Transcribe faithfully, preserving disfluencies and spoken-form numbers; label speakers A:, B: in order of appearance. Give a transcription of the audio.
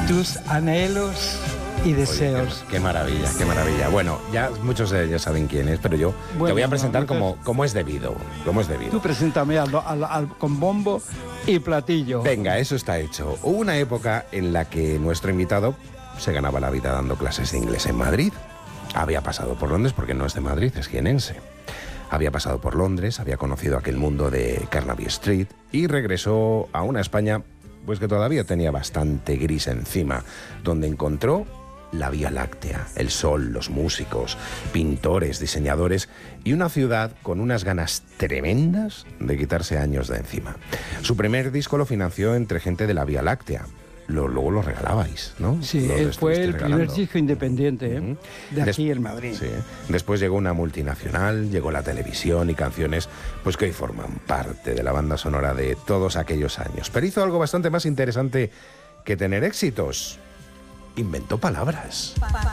A: tus anhelos y deseos.
B: Oye, qué, qué maravilla, qué maravilla. Bueno, ya muchos de ellos saben quién es, pero yo bueno, te voy a presentar no, como, como es debido. Como es debido.
A: Tú preséntame al, al, al, con bombo y platillo.
B: Venga, eso está hecho. Hubo una época en la que nuestro invitado se ganaba la vida dando clases de inglés en Madrid. Había pasado por Londres, porque no es de Madrid, es jienense. Había pasado por Londres, había conocido aquel mundo de Carnaby Street y regresó a una España pues que todavía tenía bastante gris encima, donde encontró la Vía Láctea, el sol, los músicos, pintores, diseñadores y una ciudad con unas ganas tremendas de quitarse años de encima. Su primer disco lo financió entre gente de la Vía Láctea. Lo, luego lo regalabais, ¿no?
A: Sí,
B: lo
A: fue el regalando. primer disco independiente, ¿eh? Uh-huh. De aquí
B: Des-
A: en Madrid.
B: Sí. Después llegó una multinacional, llegó la televisión y canciones pues que hoy forman parte de la banda sonora de todos aquellos años. Pero hizo algo bastante más interesante que tener éxitos. Inventó palabras.